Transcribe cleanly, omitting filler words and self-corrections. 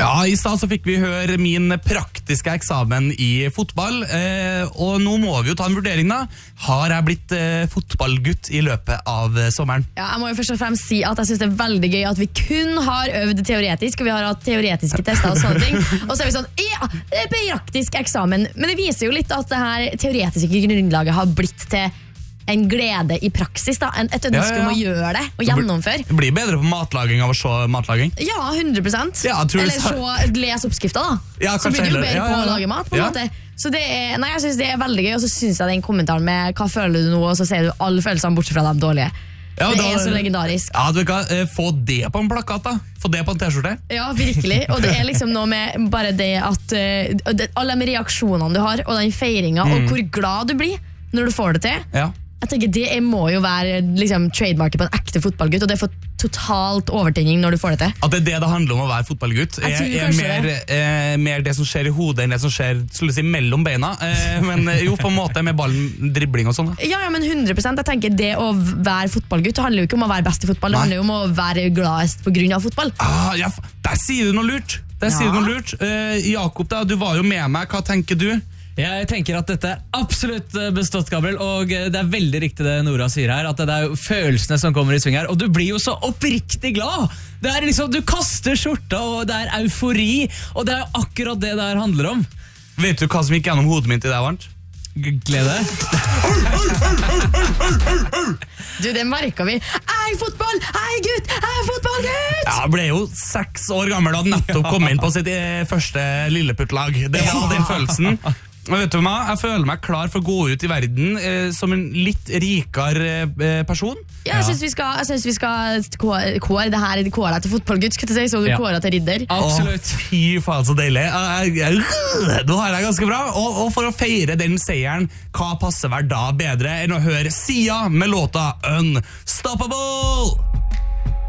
Ja, i stad så fikk vi høre min praktiske eksamen i fotball, og nå må vi jo ta en vurdering da. Har jeg blitt fotballgutt i løpet av sommeren? Ja, jeg må jo først og fremst si at jeg synes det er veldig gøy at vi kun har øvd teoretisk, og vi har hatt teoretiske tester og sånne ting. Og så er vi sånn, ja, det er praktisk eksamen. Men det viser jo litt at det her teoretiske grunnlaget har blitt til en glede i praksis da, et ønske om å gjøre det og gjennomføre. Det blir bedre på matlaging av å se matlaging? Ja, 100%. Ja, Eller les oppskrifter da. Ja, så blir det jo bedre på å lage mat på en Ja. måte. Så det er, nei, jeg synes det er veldig gøy, og så synes jeg den kommentaren med hva føler du nå, og så sier du alle følelsene bortsett fra de dårlige. Ja, det er så legendarisk. Ja, du kan få det på en plakat da. Få det på en t-skjorte. Ja, virkelig. Og det er liksom noe med bare det at alle de reaksjonene du har, og den feiringen, og hvor glad du blir når du får det til. Ja. Jeg tenker det må jo være liksom, trademarket på en ekte fotballgutt, og det får totalt overtenning når du får det til. At det er det handler om å være fotballgutt er mer det som skjer i hodet enn det som skjer mellom beina. Men jo, på en måte med ballen, dribling og sånn. Ja, men 100%. Jeg tenker det å være fotballgutt handler jo ikke om å være best i fotball, det handler jo om å være gladest på grunn av fotball. Ja, der sier du noe lurt. Jakob, da, du var jo med meg. Hva tenker du? Jeg tenker at dette er absolutt bestått, Gabriel, og det er veldig riktig det Nora sier her, at det er jo følelsene som kommer i sving her, og du blir jo så oppriktig glad. Det er liksom, du kaster skjorta, og det er eufori, og det er jo akkurat det det her handler om. Vet du hva som gikk gjennom hodet mitt i det, Varnt? Glede. Du, det merker vi. Ei fotball, ei gutt, ei fotballgutt! Ja, jeg ble jo 6 år gammel og nettopp kom inn på sitt første lilleputtlag. Det var den følelsen. Og vet du hva? Jeg føler meg klar for å gå ut i verden som en litt rikere person. Ja, jeg synes vi skal kåre det her kåre til fotballgutt, skulle jeg si, så du kåre til ridder. Absolutt. Fy faen, så deilig. Nå har jeg ganske bra. Og for å feire den seieren, hva passer vel da bedre enn å høre Sia med låta Unstoppable?